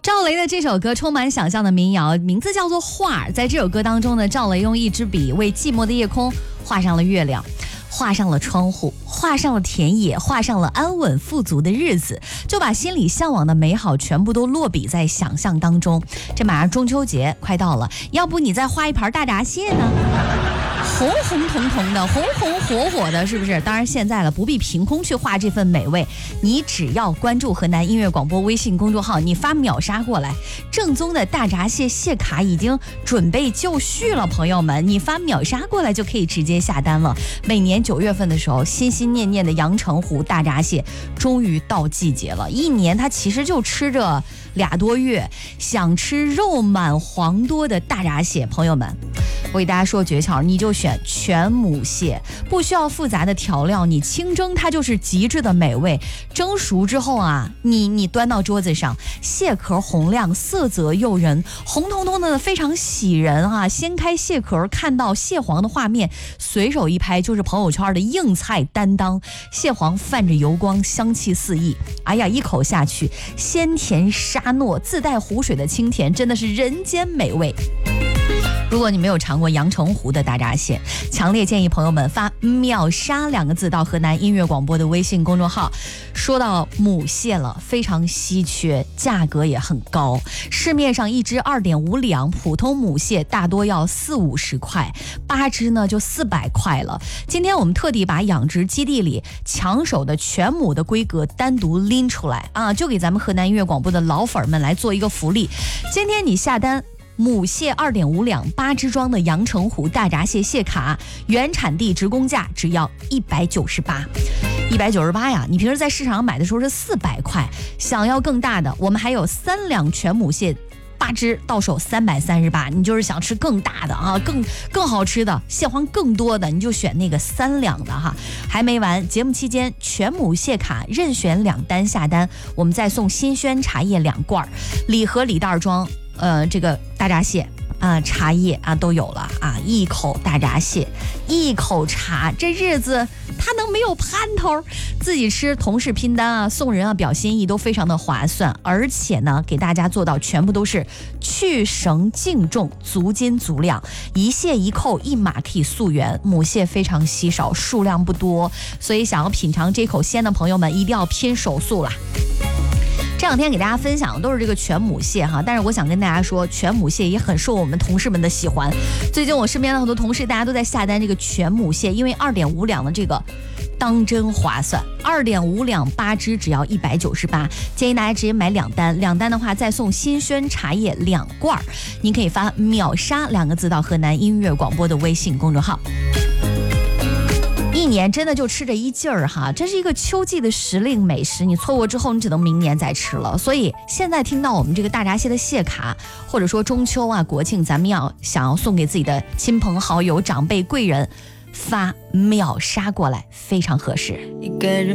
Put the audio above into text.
赵雷的这首歌充满想象的民谣，名字叫做《画》。在这首歌当中呢，赵雷用一支笔为寂寞的夜空画上了月亮，画上了窗户，画上了田野，画上了安稳富足的日子，就把心里向往的美好全部都落笔在想象当中。这马上中秋节快到了，要不你再画一盘大闸蟹呢？红红彤彤的，红红火火的，是不是？当然现在了，不必凭空去画这份美味，你只要关注河南音乐广播微信公众号，你发秒杀过来，正宗的大闸蟹蟹卡已经准备就绪了，朋友们，你发秒杀过来就可以直接下单了。每年9月份的时候，心心念念的阳澄湖大闸蟹终于到季节了，一年它其实就吃着2多月，想吃肉满黄多的大闸蟹，朋友们，我给大家说诀窍，你就选全母蟹，不需要复杂的调料，你清蒸它就是极致的美味。蒸熟之后啊，你端到桌子上，蟹壳红亮，色泽诱人，红彤彤的，非常喜人啊！掀开蟹壳，看到蟹黄的画面，随手一拍就是朋友圈的硬菜担当。蟹黄泛着油光，香气四溢，哎呀，一口下去，鲜甜沙糯，自带湖水的清甜，真的是人间美味。如果你没有尝过阳澄湖的大闸蟹，强烈建议朋友们发秒杀2个字到河南音乐广播的微信公众号。说到母蟹了，非常稀缺，价格也很高，市面上一只2.5两，普通母蟹大多要40-50块，8只呢就400块了。今天我们特地把养殖基地里抢手的全母的规格单独拎出来啊，就给咱们河南音乐广播的老粉们来做一个福利。今天你下单母蟹2.5两8只装的阳澄湖大闸蟹蟹卡，原产地直供价只要198呀！你平时在市场上买的时候是400块，想要更大的，我们还有3两全母蟹8只到手338，你就是想吃更大的啊，更好吃的，蟹黄更多的，你就选那个3两的哈。还没完，节目期间全母蟹卡任选2单下单，我们再送新鲜茶叶2罐，礼盒礼袋装。这个大闸蟹啊，茶叶啊都有了啊，一口大闸蟹，一口茶，这日子它能没有盼头？自己吃，同事拼单啊，送人啊，表心意都非常的划算，而且呢，给大家做到全部都是去绳净重，足斤足两，一蟹一扣一码可以溯源。母蟹非常稀少，数量不多，所以想要品尝这口鲜的朋友们，一定要拼手速啦。这两天给大家分享的都是这个全母蟹哈，但是我想跟大家说，全母蟹也很受我们同事们的喜欢。最近我身边的很多同事，大家都在下单这个全母蟹，因为2.5两的这个当真划算，2.5两8只只要198，建议大家直接买2单，2单的话再送新鲜茶叶2罐。您可以发秒杀2个字到河南音乐广播的微信公众号。一年真的就吃着一劲儿哈，这是一个秋季的时令美食，你错过之后，你只能明年再吃了。所以现在听到我们这个大闸蟹的蟹卡，或者说中秋啊、国庆，咱们想要送给自己的亲朋好友、长辈、贵人，发秒杀过来非常合适。 一个人